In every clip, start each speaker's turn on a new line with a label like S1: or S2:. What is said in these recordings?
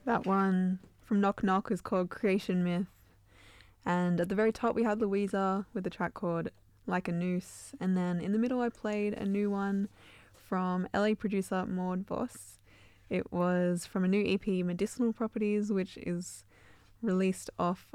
S1: That one from Knock Knock is called Creation Myth. And at the very top, we had Louisa with the track called Like a Noose. And then in the middle, I played a new one from LA producer Maud Voss. It was from a new EP, Medicinal Properties, which is released off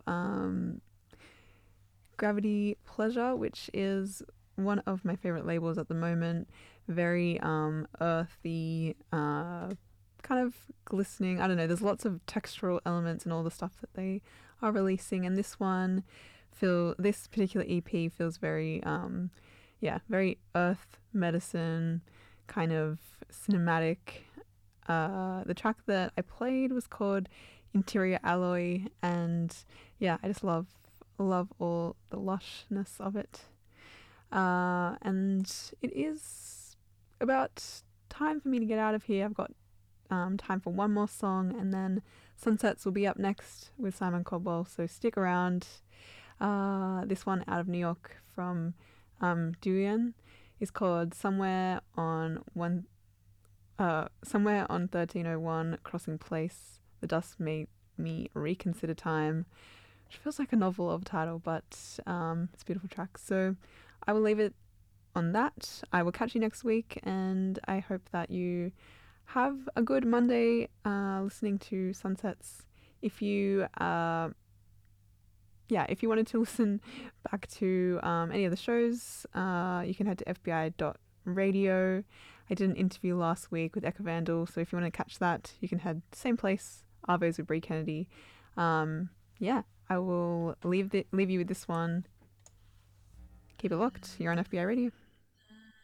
S1: Gravity Pleasure, which is one of my favorite labels at the moment. Very earthy, kind of glistening. I don't know, there's lots of textural elements in all the stuff that they are releasing, and this particular EP feels very very earth medicine, kind of cinematic. The track that I played was called Interior Alloy, and yeah, I just love all the lushness of it. And it is about time for me to get out of here. I've got time for one more song, and then Sunsets will be up next with Simon Cobwell, so stick around. This one out of New York from Duyan is called Somewhere on 1301 Crossing Place. The dust made me reconsider time, which feels like a novel of title, but it's a beautiful track. So I will leave it on that. I will catch you next week, and I hope that you have a good Monday listening to Sunsets. If you if you wanted to listen back to any of the shows, you can head to fbi.radio. I did an interview last week with Eka Vandal, so if you want to catch that, you can head same place, Arvos with Brie Kennedy. I will leave you with this one. Keep it locked. You're on FBI Radio.